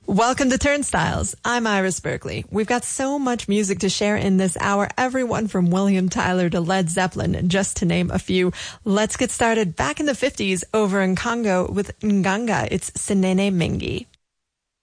Welcome to Turnstiles. I'm Iris Berkeley. We've got so much music to share in this hour, everyone from William Tyler to Led Zeppelin, just to name a few. Let's get started back in the 50s over in Congo with Nganga. It's Senene Mingi.